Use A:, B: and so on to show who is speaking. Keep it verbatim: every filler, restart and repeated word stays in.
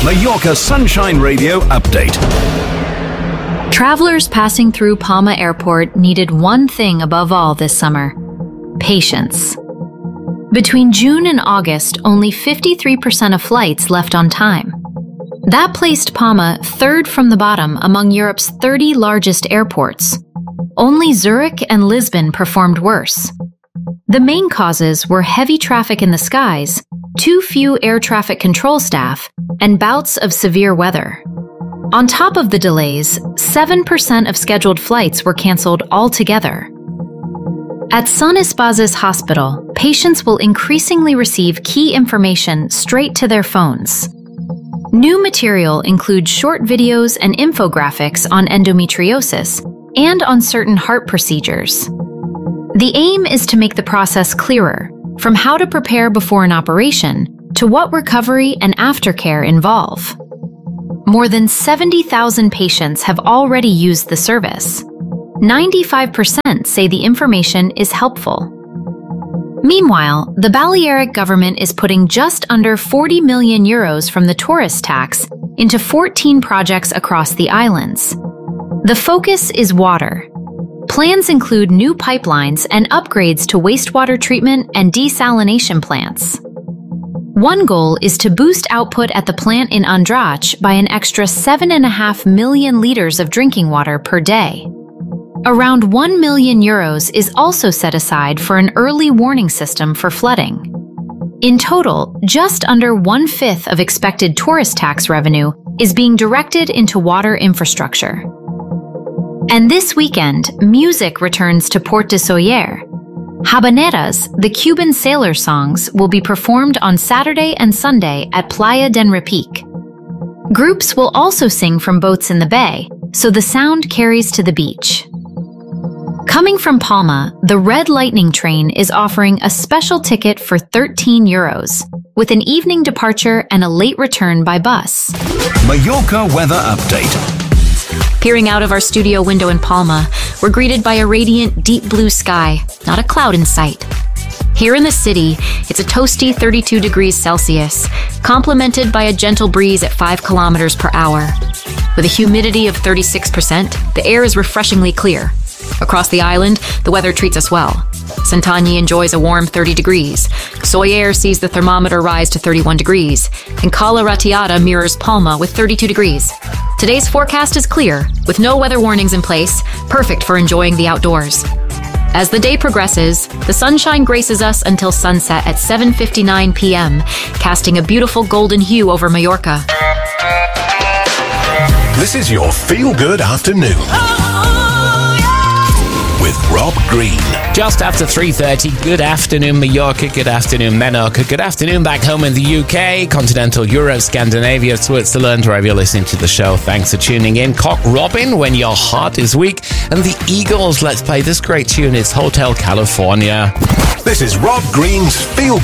A: Mallorca Sunshine Radio update.
B: Travelers passing through Palma Airport needed one thing above all this summer: patience. Between June and August, only fifty-three percent of flights left on time. That placed Palma third from the bottom among Europe's thirty largest airports. Only Zurich and Lisbon performed worse. The main causes were heavy traffic in the skies, too few air traffic control staff, and bouts of severe weather. On top of the delays, seven percent of scheduled flights were canceled altogether. At San Espases Hospital, patients will increasingly receive key information straight to their phones. New material includes short videos and infographics on endometriosis and on certain heart procedures. The aim is to make the process clearer, from how to prepare before an operation to what recovery and aftercare involve. More than seventy thousand patients have already used the service. ninety-five percent say the information is helpful. Meanwhile, the Balearic government is putting just under forty million euros from the tourist tax into fourteen projects across the islands. The focus is water. Plans include new pipelines and upgrades to wastewater treatment and desalination plants. One goal is to boost output at the plant in Andrach by an extra seven point five million liters of drinking water per day. Around one million euros is also set aside for an early warning system for flooding. In total, just under one-fifth of expected tourist tax revenue is being directed into water infrastructure. And this weekend, music returns to Port de Sóller. Habaneras, the Cuban sailor songs, will be performed on Saturday and Sunday at Playa del Repique. Groups will also sing from boats in the bay, so the sound carries to the beach. Coming from Palma, the Red Lightning train is offering a special ticket for thirteen euros, with an evening departure and a late return by bus.
A: Mallorca weather update.
B: Peering out of our studio window in Palma, we're greeted by a radiant, deep blue sky, not a cloud in sight. Here in the city, it's a toasty thirty-two degrees Celsius, complemented by a gentle breeze at five kilometers per hour. With a humidity of thirty-six percent, the air is refreshingly clear. Across the island, the weather treats us well. Santany enjoys a warm thirty degrees. Sóller sees the thermometer rise to thirty-one degrees, and Cala Ratiada mirrors Palma with thirty-two degrees. Today's forecast is clear, with no weather warnings in place, perfect for enjoying the outdoors. As the day progresses, the sunshine graces us until sunset at seven fifty-nine p m, casting a beautiful golden hue over Mallorca.
A: This is your feel-good afternoon. With Rob Green.
C: Just after three thirty, good afternoon Mallorca, good afternoon Menorca, good afternoon back home in the U K, continental Europe, Scandinavia, Switzerland, wherever you're listening to the show. Thanks for tuning in. Cock Robin, When Your Heart Is Weak, and the Eagles. Let's play this great tune. It's Hotel California.
A: This is Rob Green's Feel Good